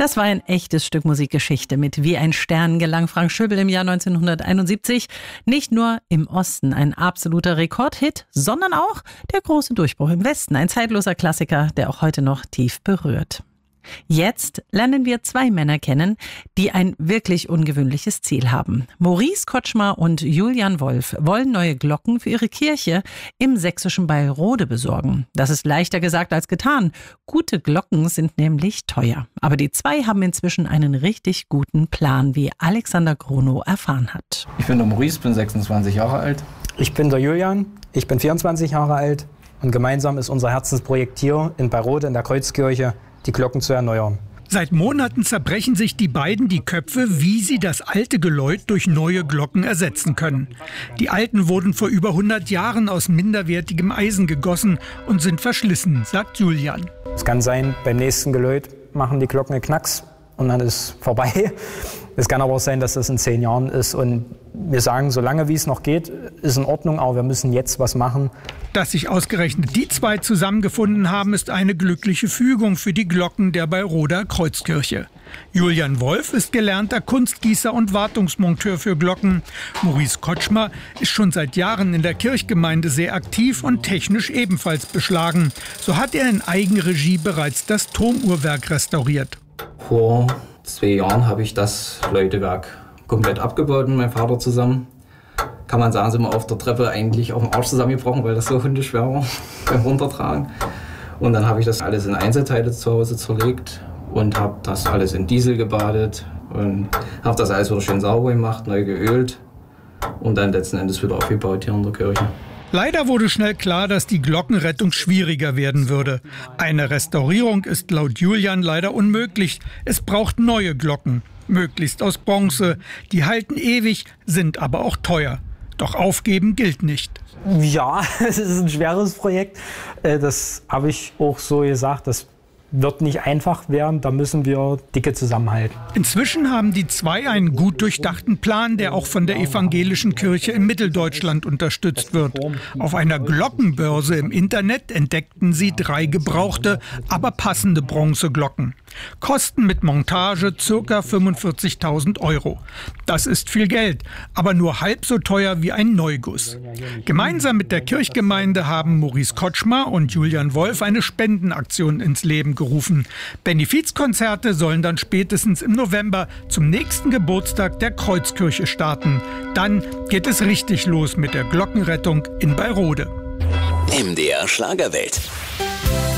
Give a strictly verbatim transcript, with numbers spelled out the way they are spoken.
Das war ein echtes Stück Musikgeschichte. Mit Wie ein Stern gelang Frank Schöbel im Jahr neunzehnhunderteinundsiebzig nicht nur im Osten ein absoluter Rekordhit, sondern auch der große Durchbruch im Westen. Ein zeitloser Klassiker, der auch heute noch tief berührt. Jetzt lernen wir zwei Männer kennen, die ein wirklich ungewöhnliches Ziel haben. Maurice Kotschmer und Julian Wolf wollen neue Glocken für ihre Kirche im sächsischen Beilrode besorgen. Das ist leichter gesagt als getan. Gute Glocken sind nämlich teuer. Aber die zwei haben inzwischen einen richtig guten Plan, wie Alexander Gronow erfahren hat. Ich bin der Maurice, bin sechsundzwanzig Jahre alt. Ich bin der Julian, ich bin vierundzwanzig Jahre alt. Und gemeinsam ist unser Herzensprojekt hier in Beilrode in der Kreuzkirche, die Glocken zu erneuern. Seit Monaten zerbrechen sich die beiden die Köpfe, wie sie das alte Geläut durch neue Glocken ersetzen können. Die alten wurden vor über hundert Jahren aus minderwertigem Eisen gegossen und sind verschlissen, sagt Julian. Es kann sein, beim nächsten Geläut machen die Glocken einen Knacks und dann ist vorbei. Es kann aber auch sein, dass das in zehn Jahren ist. Und wir sagen, solange wie es noch geht, ist in Ordnung, aber wir müssen jetzt was machen. Dass sich ausgerechnet die zwei zusammengefunden haben, ist eine glückliche Fügung für die Glocken der Beilroder Kreuzkirche. Julian Wolf ist gelernter Kunstgießer und Wartungsmonteur für Glocken. Maurice Kotschmer ist schon seit Jahren in der Kirchgemeinde sehr aktiv und technisch ebenfalls beschlagen. So hat er in Eigenregie bereits das Turmuhrwerk restauriert. Vor zwei Jahren habe ich das Läutewerk komplett abgebaut mit meinem Vater zusammen. Kann man sagen, sind wir auf der Treppe eigentlich auf dem Arsch zusammengebrochen, weil das so hundeschwer war beim Runtertragen. Und dann habe ich das alles in Einzelteile zu Hause zerlegt und habe das alles in Diesel gebadet und habe das alles wieder schön sauber gemacht, neu geölt und dann letzten Endes wieder aufgebaut hier in der Kirche. Leider wurde schnell klar, dass die Glockenrettung schwieriger werden würde. Eine Restaurierung ist laut Julian leider unmöglich. Es braucht neue Glocken, möglichst aus Bronze. Die halten ewig, sind aber auch teuer. Doch aufgeben gilt nicht. Ja, es ist ein schweres Projekt. Das habe ich auch so gesagt. Das wird nicht einfach werden, da müssen wir dicke zusammenhalten. Inzwischen haben die zwei einen gut durchdachten Plan, der auch von der evangelischen Kirche in Mitteldeutschland unterstützt wird. Auf einer Glockenbörse im Internet entdeckten sie drei gebrauchte, aber passende Bronzeglocken. Kosten mit Montage ca. fünfundvierzigtausend Euro. Das ist viel Geld, aber nur halb so teuer wie ein Neuguss. Gemeinsam mit der Kirchgemeinde haben Maurice Kotschmer und Julian Wolf eine Spendenaktion ins Leben gerufen. Benefizkonzerte sollen dann spätestens im November zum nächsten Geburtstag der Kreuzkirche starten. Dann geht es richtig los mit der Glockenrettung in Beilrode. M D R Schlagerwelt.